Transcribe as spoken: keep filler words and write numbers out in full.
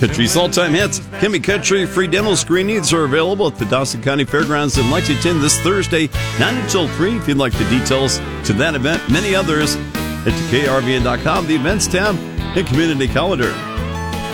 Country's all-time hits, Kimmy Country free dental screenings are available at the Dawson County Fairgrounds in Lexington this Thursday, nine until three. If you'd like the details to that event, many others, head to K R V N dot com, the events tab, and community calendar.